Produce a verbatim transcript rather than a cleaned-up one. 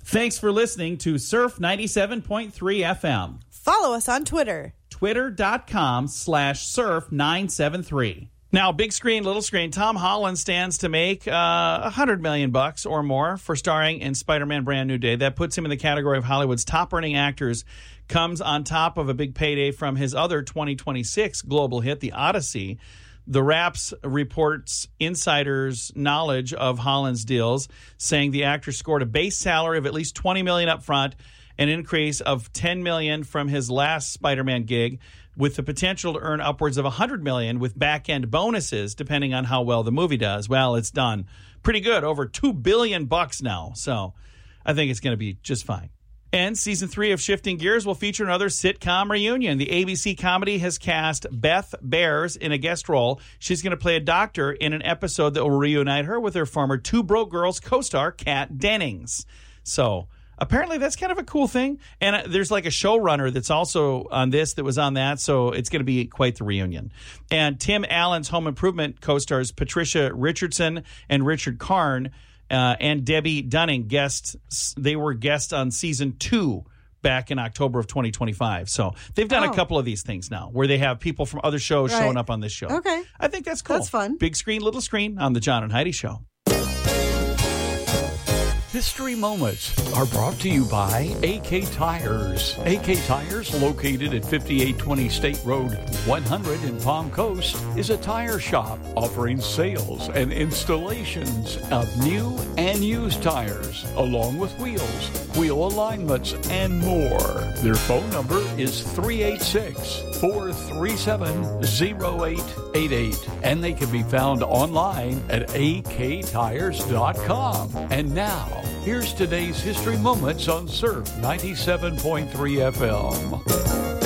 Thanks for listening to Surf ninety-seven point three F M. Follow us on Twitter. Twitter.com slash surf 973. Now, big screen, little screen, Tom Holland stands to make uh, one hundred million bucks or more for starring in Spider-Man Brand New Day. That puts him in the category of Hollywood's top-earning actors. Comes on top of a big payday from his other twenty twenty-six global hit, The Odyssey. The Wraps reports insiders' knowledge of Holland's deals, saying the actor scored a base salary of at least twenty million dollars up front, an increase of ten million dollars from his last Spider-Man gig, with the potential to earn upwards of one hundred million dollars with back-end bonuses, depending on how well the movie does. Well, it's done pretty good, over two billion dollars bucks now, so I think it's going to be just fine. And season three of Shifting Gears will feature another sitcom reunion. The A B C comedy has cast Beth Bears in a guest role. She's going to play a doctor in an episode that will reunite her with her former Two Broke Girls co-star, Kat Dennings. So apparently that's kind of a cool thing. And uh, there's like a showrunner that's also on this that was on that, so it's going to be quite the reunion. And Tim Allen's Home Improvement co-stars Patricia Richardson and Richard Karn. Uh, and Debbie Dunning guests. They were guests on season two back in October of twenty twenty-five. So they've done oh. a couple of these things now where they have people from other shows right. showing up on this show. Okay. I think that's cool. That's fun. Big screen, little screen on the John and Heidi Show. History Moments are brought to you by A K Tires. A K Tires, located at fifty-eight twenty State Road one hundred in Palm Coast, is a tire shop offering sales and installations of new and used tires, along with wheels, wheel alignments, and more. Their phone number is three eight six, four three seven, zero eight eight eight, and they can be found online at a k tires dot com. And now, here's today's History Moments on Surf ninety-seven point three F M.